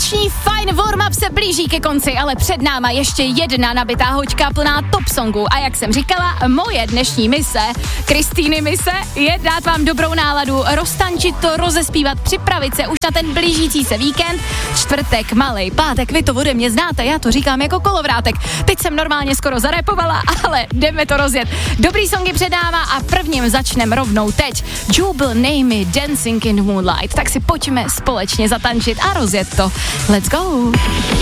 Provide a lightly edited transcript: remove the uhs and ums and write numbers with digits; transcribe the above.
Páteční fajn warm-up se blíží ke konci, ale před náma ještě jedna nabitá hoďka plná top songů. A jak jsem říkala, moje dnešní mise, Kristýny mise, je dát vám dobrou náladu, roztančit to, rozespívat, připravit se už na ten blížící se víkend. Čtvrtek, malej pátek, vy to ode mě znáte, já to říkám jako kolovrátek. Teď jsem normálně skoro zarepovala, ale jdeme to rozjet. Dobrý songy před náma a prvním začneme rovnou teď. Jubel, Name, Dancing in the Moonlight. Tak si pojďme společně zatančit a rozjet to. Let's go!